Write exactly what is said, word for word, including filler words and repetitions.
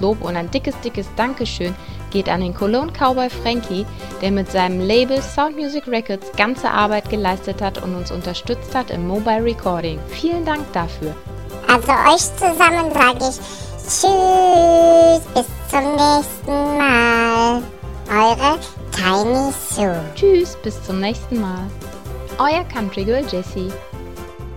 Lob und ein dickes, dickes Dankeschön geht an den Cologne Cowboy Frankie, der mit seinem Label Sound Music Records ganze Arbeit geleistet hat und uns unterstützt hat im Mobile Recording. Vielen Dank dafür. Also euch zusammen sage ich Tschüss, bis zum nächsten Mal. Eure Tiny Sue. Tschüss, bis zum nächsten Mal. Euer Country Girl Jessie.